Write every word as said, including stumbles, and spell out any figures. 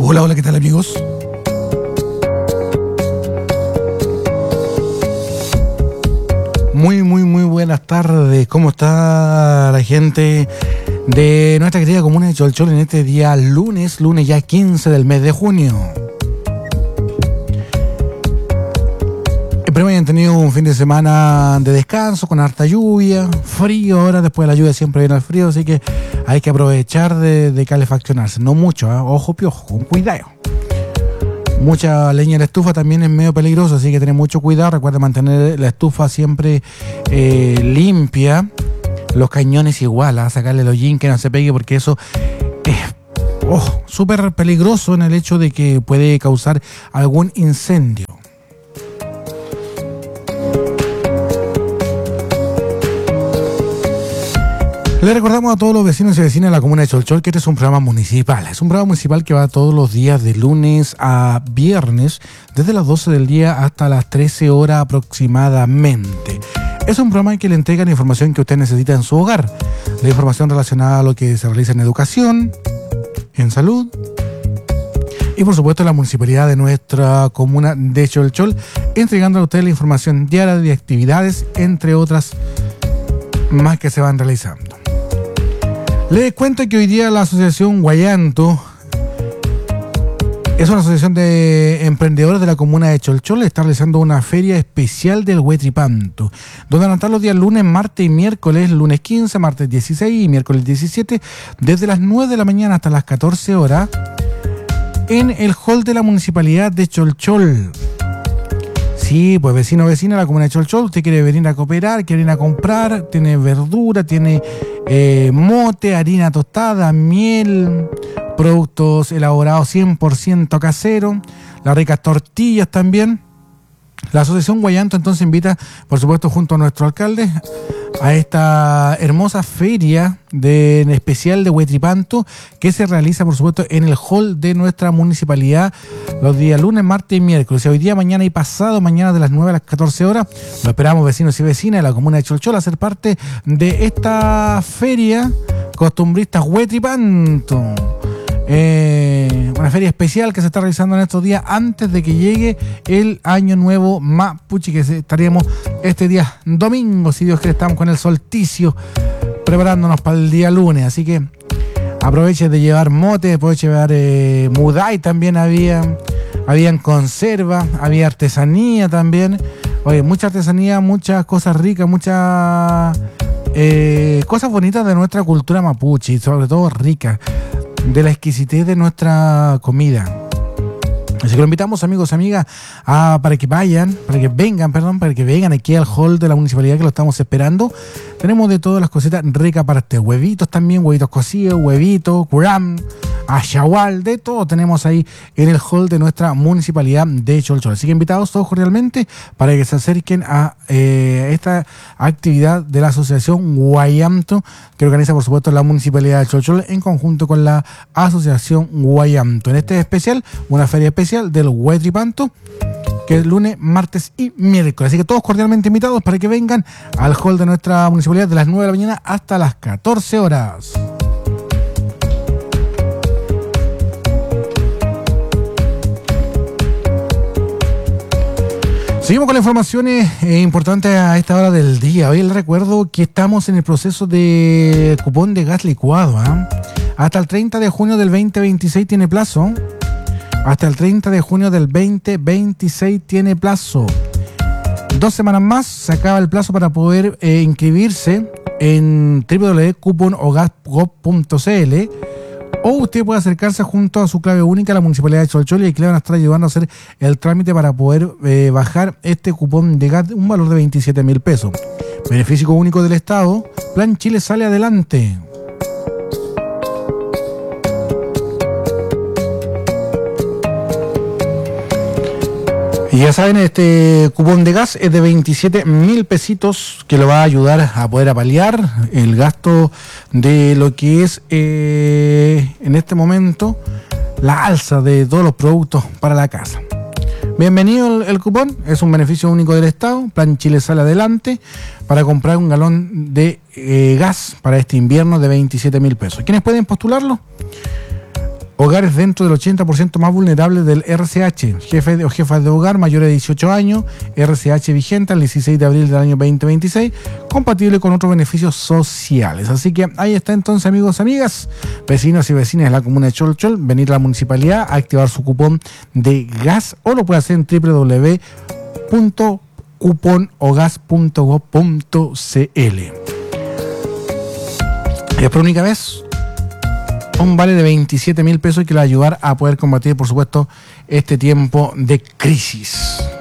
Hola, hola, ¿qué tal, amigos? Muy, muy, muy buenas tardes. ¿Cómo está la gente de nuestra querida comuna de Cholchol en este día lunes, lunes ya quince del mes de junio? Espero que hayan tenido un fin de semana de descanso con harta lluvia, frío. Ahora después de la lluvia siempre viene el frío, así que hay que aprovechar de, de calefaccionarse. No mucho, ¿eh? Ojo piojo, con cuidado. Mucha leña en la estufa también es medio peligroso, así que tener mucho cuidado. Recuerda mantener la estufa siempre eh, limpia. Los cañones igual, a sacarle el hollín que no se pegue, porque eso es oh, súper peligroso en el hecho de que puede causar algún incendio. Le recordamos a todos los vecinos y vecinas de la comuna de Cholchol que este es un programa municipal. Es un programa municipal que va todos los días de lunes a viernes, desde las doce del día hasta las trece horas aproximadamente. Es un programa en que le entrega la información que usted necesita en su hogar. La información relacionada a lo que se realiza en educación, en salud y por supuesto en la municipalidad de nuestra comuna de Cholchol, entregando a usted la información diaria de actividades, entre otras más que se van realizando. Les cuento que hoy día la asociación Guayanto es una asociación de emprendedores de la comuna de Cholchol. Está realizando una feria especial del Huetripanto, donde van a estar los días lunes, martes y miércoles, lunes quince, martes dieciséis y miércoles diecisiete, desde las nueve de la mañana hasta las catorce horas, en el hall de la municipalidad de Cholchol. Sí, pues vecino o vecina de la comuna de Cholchol, usted quiere venir a cooperar, quiere venir a comprar, tiene verdura, tiene eh, mote, harina tostada, miel, productos elaborados cien por ciento casero, las ricas tortillas también. La asociación Guayanto entonces invita, por supuesto, junto a nuestro alcalde, a esta hermosa feria de, en especial de Huetripanto, que se realiza, por supuesto, en el hall de nuestra municipalidad los días lunes, martes y miércoles. Hoy día, mañana y pasado, mañana de las nueve a las catorce horas, lo esperamos vecinos y vecinas de la comuna de Cholchol a ser parte de esta feria costumbrista Huetripanto. Eh, una feria especial que se está realizando en estos días antes de que llegue el año nuevo mapuche, que estaríamos este día domingo, si Dios quiere. Estamos con el solsticio preparándonos para el día lunes, así que aproveche de llevar mote, aproveche de llevar eh, mudai. También había habían conserva, había artesanía también. Oye, mucha artesanía, muchas cosas ricas, muchas eh, cosas bonitas de nuestra cultura mapuche, y sobre todo ricas, de la exquisitez de nuestra comida. Así que lo invitamos, amigos, amigas, a, para que vayan, para que vengan, perdón, para que vengan aquí al hall de la municipalidad, que lo estamos esperando. Tenemos de todas las cositas ricas para este, huevitos también, huevitos cocidos, huevitos, curam, achahual, de todo tenemos ahí en el hall de nuestra municipalidad de Cholchol. Así que invitados todos cordialmente para que se acerquen a eh, esta actividad de la asociación Guayanto, que organiza, por supuesto, la municipalidad de Cholchol en conjunto con la asociación Guayanto. En este especial, una feria especial del Huetripanto, que es lunes, martes y miércoles. Así que todos cordialmente invitados para que vengan al hall de nuestra municipalidad de las nueve de la mañana hasta las catorce horas. Seguimos con las informaciones eh, importantes a esta hora del día. Hoy les recuerdo que estamos en el proceso de cupón de gas licuado, ¿eh? Hasta el treinta de junio del veinte veintiséis tiene plazo. Hasta el treinta de junio del veinte veintiséis tiene plazo. Dos semanas más se acaba el plazo para poder eh, inscribirse en w w w punto cupon o gas punto gov punto c l, o usted puede acercarse junto a su clave única a la municipalidad de Cholchol, y aquí le van a estar ayudando a hacer el trámite para poder eh, bajar este cupón de gas de un valor de veintisiete mil pesos. Beneficio único del Estado. Plan Chile sale adelante. Y ya saben, este cupón de gas es de veintisiete mil pesitos, que lo va a ayudar a poder paliar el gasto de lo que es eh, en este momento la alza de todos los productos para la casa. Bienvenido el, el cupón, es un beneficio único del Estado. Plan Chile sale adelante para comprar un galón de eh, gas para este invierno de veintisiete mil pesos. ¿Quiénes pueden postularlo? Hogares dentro del ochenta por ciento más vulnerables del R C H. Jefes o jefas de hogar mayores de dieciocho años. R C H vigente al dieciséis de abril del año veinte veintiséis. Compatible con otros beneficios sociales. Así que ahí está entonces, amigos, amigas, vecinos y vecinas de la comuna de Cholchol. Venir a la municipalidad a activar su cupón de gas, o lo puede hacer en doble u doble u doble u punto cupón o gas punto gob punto c l. Y es por única vez un vale de veintisiete mil pesos que le va a ayudar a poder combatir, por supuesto, este tiempo de crisis.